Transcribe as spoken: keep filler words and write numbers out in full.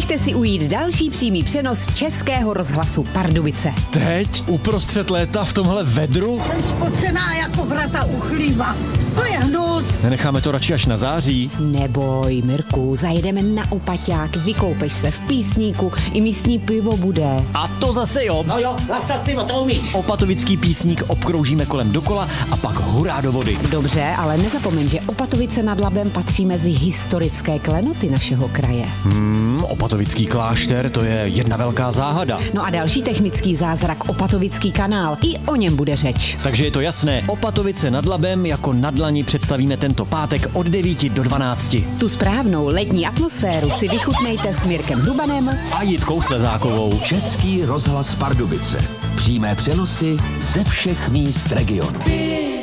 Nechte si ujít další přímý přenos Českého rozhlasu Pardubice. Teď? Uprostřed léta v tomhle vedru? Jsem spocená jako vrata u chlíva. To je hnus. Nenecháme to radši až na září? Neboj, Mirku, zajedeme na Opaťák, vykoupeš se v Písníku, i místní pivo bude. A to zase jo. No jo, lastat pivo, to umíš. Opatovický Písník obkroužíme kolem dokola a pak hurá do vody. Dobře, ale nezapomeň, že Opatovice nad Labem patří mezi historické klenoty našeho kraje. Hmm, Opatovický klášter, to je jedna velká záhada. No a další technický zázrak Opatovický kanál, i o něm bude řeč. Takže je to jasné, Opatovice nad Labem jako na dlani představíme tento pátek od devíti do dvanácti. Tu správnou letní atmosféru si vychutnejte s Mirkem Hrubanem A Jitkou Slezákovou. Český rozhlas Pardubice. Přímé přenosy ze všech míst regionu.